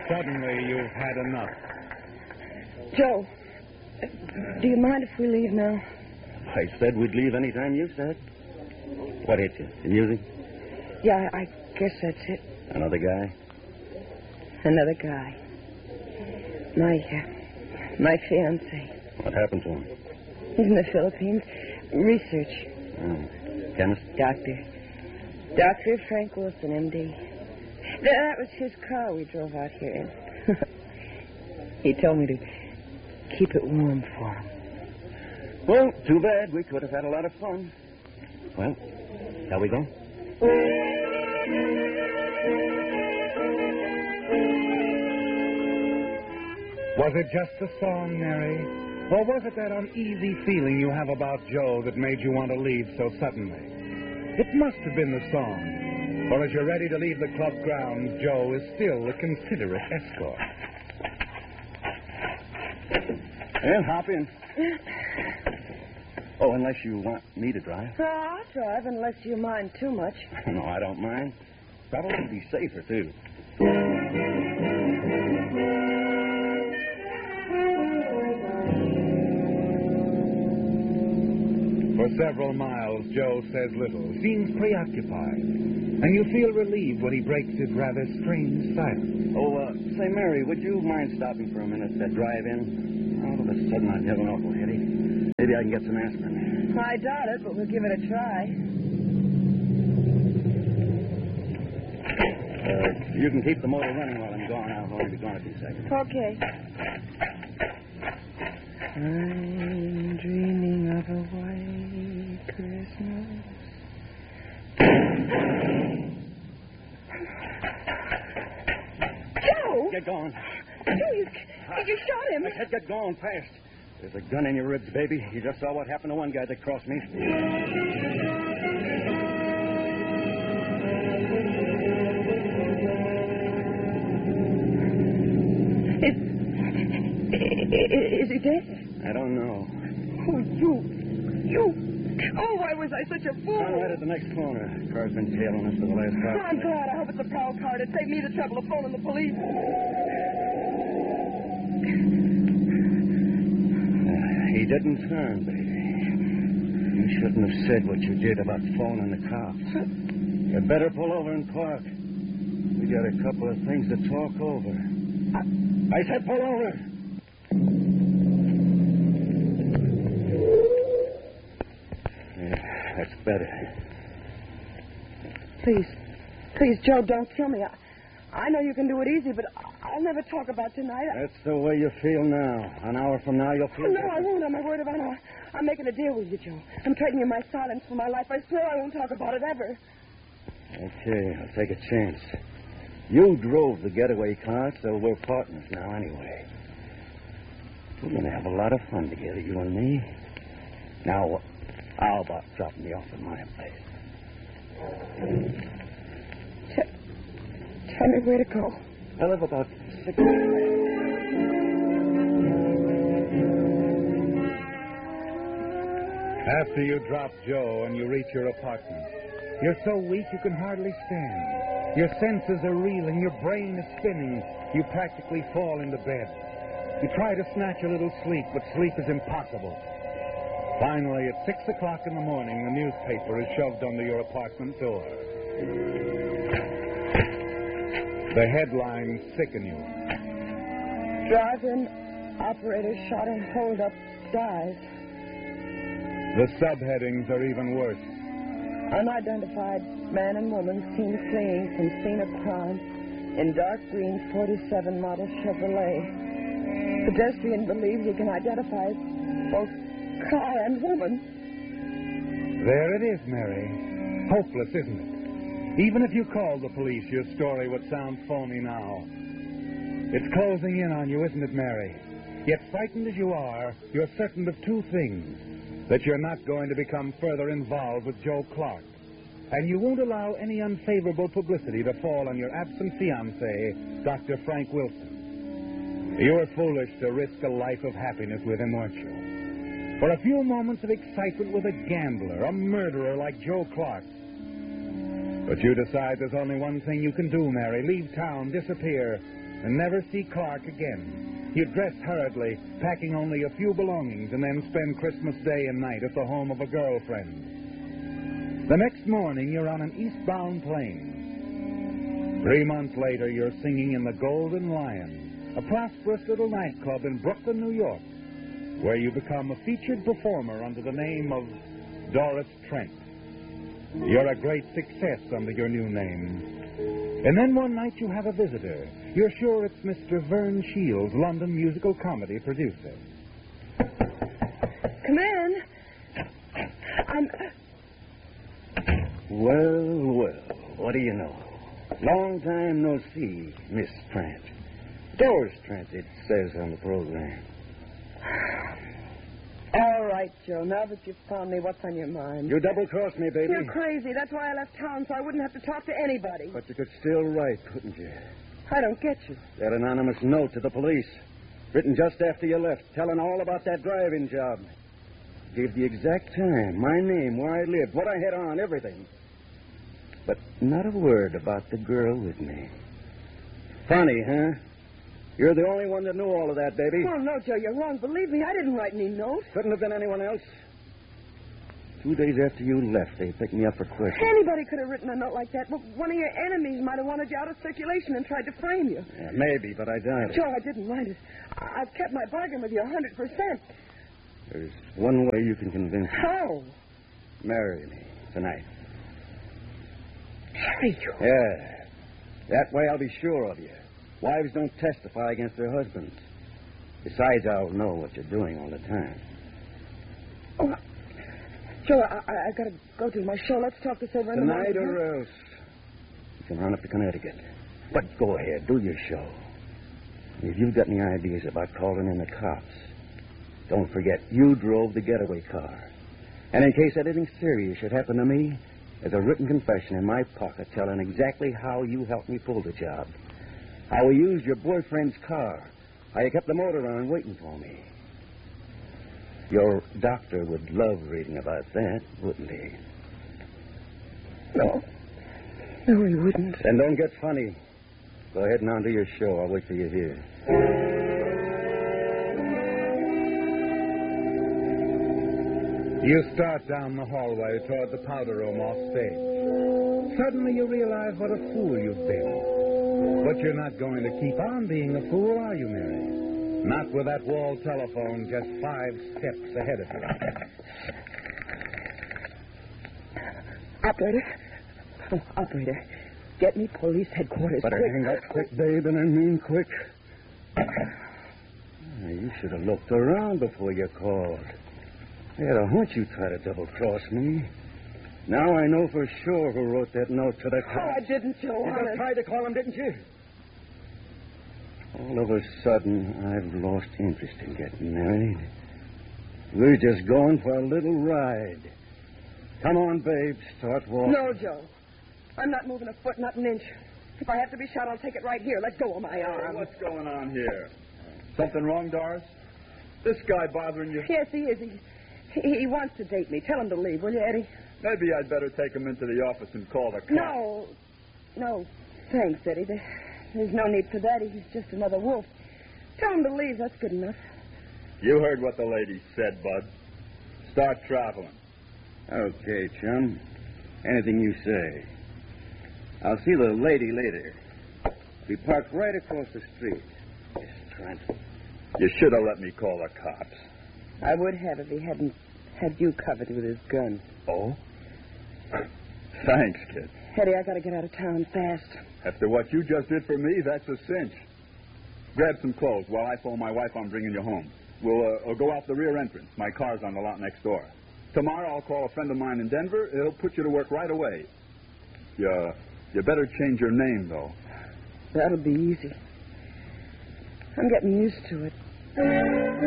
Suddenly, you've had enough. Joe, do you mind if we leave now? I said we'd leave any time you said. What hit you? The music? Yeah, I guess that's it. Another guy? Another guy. My fiancé. What happened to him? He's in the Philippines. Research. Oh. Chemist? Doctor. Dr. Frank Wilson, M.D. That was his car we drove out here in. He told me to keep it warm for him. Well, too bad. We could have had a lot of fun. Well, shall we go? Was it just the song, Mary? Or was it that uneasy feeling you have about Joe that made you want to leave so suddenly? It must have been the song. For as you're ready to leave the club grounds, Joe is still a considerate escort. Well, hop in. Oh, unless you want me to drive. I'll drive unless you mind too much. No, I don't mind. Probably be safer, too. For several miles, Joe says little, seems preoccupied, and you feel relieved when he breaks his rather strange silence. Oh, say, Mary, would you mind stopping for a minute to drive in? All of a sudden, I have an awful headache. Maybe I can get some aspirin. I doubt it, but we'll give it a try. You can keep the motor running while I'm gone. I'll only be gone a few seconds. Okay. I'm dreaming of a white Christmas. Joe! Get going. Joe, you shot him. I said get going fast. There's a gun in your ribs, baby. You just saw what happened to one guy that crossed me. Is he dead? I don't know. Oh, you. Oh, why was I such a fool? I'm right at the next corner. Car's been tailing us for the last 5 minutes. I'm glad. I hope it's a prowl car to save me the trouble of phoning the police. He didn't turn, baby. You shouldn't have said what you did about phoning the cops. You'd better pull over and park. We got a couple of things to talk over. I said pull over. Yeah, that's better. Please, Joe, don't kill me. I know you can do it easy, but I'll never talk about tonight. That's the way you feel now. An hour from now, you'll feel No, better. I won't. On my word of honor. I'm making a deal with you, Joe. I'm trading you my silence for my life. I swear I won't talk about it ever. Okay, I'll take a chance. You drove the getaway car, so we're partners now anyway. We're going to have a lot of fun together, you and me. Now, how about dropping me off at my place? Tell me where to go. I live about 6 After you drop Joe and you reach your apartment, you're so weak you can hardly stand. Your senses are reeling, your brain is spinning. You practically fall into bed. You try to snatch a little sleep, but sleep is impossible. Finally, at 6 o'clock in the morning, the newspaper is shoved under your apartment door. The headlines sicken you. Drive-in operator shot and hold up, dies. The subheadings are even worse. Unidentified man and woman seen fleeing from scene of crime in dark green 47 model Chevrolet. Pedestrian believes he can identify both car and woman. There it is, Mary. Hopeless, isn't it? Even if you called the police, your story would sound phony now. It's closing in on you, isn't it, Mary? Yet frightened as you are, you're certain of two things. That you're not going to become further involved with Joe Clark. And you won't allow any unfavorable publicity to fall on your absent fiancé, Dr. Frank Wilson. You were foolish to risk a life of happiness with him, weren't you? For a few moments of excitement with a gambler, a murderer like Joe Clark. But you decide there's only one thing you can do, Mary. Leave town, disappear, and never see Clark again. You'd dress hurriedly, packing only a few belongings, and then spend Christmas Day and night at the home of a girlfriend. The next morning, you're on an eastbound plane. 3 months later, you're singing in the Golden Lion, a prosperous little nightclub in Brooklyn, New York, where you become a featured performer under the name of Doris Trent. You're a great success under your new name. And then one night you have a visitor. You're sure it's Mr. Vern Shields, London musical comedy producer. Come in. Well, what do you know? Long time no see, Miss Trent. Doris Trent, it says on the program. All right, Joe. Now that you've found me, what's on your mind? You double-crossed me, baby. You're crazy. That's why I left town, so I wouldn't have to talk to anybody. But you could still write, couldn't you? I don't get you. That anonymous note to the police, written just after you left, telling all about that driving job. Gave the exact time, my name, where I lived, what I had on, everything. But not a word about the girl with me. Funny, huh? You're the only one that knew all of that, baby. Oh, no, Joe, you're wrong. Believe me, I didn't write any note. Couldn't have been anyone else. 2 days after you left, they picked me up for questioning. Anybody could have written a note like that. But one of your enemies might have wanted you out of circulation and tried to frame you. Yeah, maybe, but I doubt it. Joe, I didn't write it. I've kept my bargain with you 100%. There's one way you can convince me. How? Marry me tonight. Marry you? Yeah. That way I'll be sure of you. Wives don't testify against their husbands. Besides, I'll know what you're doing all the time. Oh, Joe, I got to go to my show. Let's talk this over in the morning. Tonight or else. You can run up to Connecticut. But go ahead, do your show. If you've got any ideas about calling in the cops, don't forget you drove the getaway car. And in case anything serious should happen to me, there's a written confession in my pocket telling exactly how you helped me pull the job. How we used your boyfriend's car. How you kept the motor on waiting for me. Your doctor would love reading about that, wouldn't he? No. No, he wouldn't. Then don't get funny. Go ahead and on to your show. I'll wait for you here. You start down the hallway toward the powder room off stage. Suddenly you realize what a fool you've been. But you're not going to keep on being a fool, are you, Mary? Not with that wall telephone just 5 steps ahead of you. Operator, get me police headquarters. Better quick. hang up quick, babe, and I mean quick. You should have looked around before you called. I had a hunch you'd try to double-cross me. Now I know for sure who wrote that note to the cops. Oh, I didn't, Joe. You Honest. just tried to call him, didn't you? All of a sudden, I've lost interest in getting married. We're just going for a little ride. Come on, babe, start walking. No, Joe. I'm not moving a foot, not an inch. If I have to be shot, I'll take it right here. Let go of my arm. What's going on here? Something wrong, Doris? This guy bothering you? Yes, he is. He wants to date me. Tell him to leave, will you, Eddie? Maybe I'd better take him into the office and call the cops. No. Thanks, Eddie. There's no need for that. He's just another wolf. Tell him to leave. That's good enough. You heard what the lady said, Bud. Start traveling. Okay, chum. Anything you say. I'll see the lady later. We parked right across the street. Miss Trent. You should have let me call the cops. I would have if he hadn't had you covered with his gun. Oh? Thanks, kid. Eddie, I got to get out of town fast. After what you just did for me, that's a cinch. Grab some clothes while I phone my wife I'm bringing you home. We'll go out the rear entrance. My car's on the lot next door. Tomorrow I'll call a friend of mine in Denver. He'll put you to work right away. You better change your name, though. That'll be easy. I'm getting used to it.